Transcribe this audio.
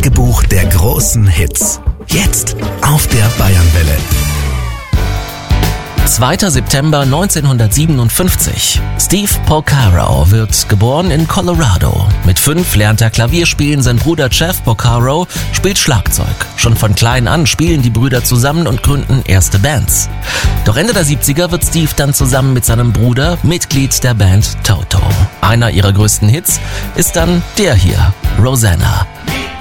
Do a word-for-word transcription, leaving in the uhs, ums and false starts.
Tagebuch der großen Hits. Jetzt auf der Bayernwelle. zweiter September neunzehnhundertsiebenundfünfzig. Steve Porcaro wird geboren in Colorado. Mit fünf lernt er Klavier spielen, sein Bruder Jeff Porcaro spielt Schlagzeug. Schon von klein an spielen die Brüder zusammen und gründen erste Bands. Doch Ende der siebziger wird Steve dann zusammen mit seinem Bruder Mitglied der Band Toto. Einer ihrer größten Hits ist dann der hier, Rosanna.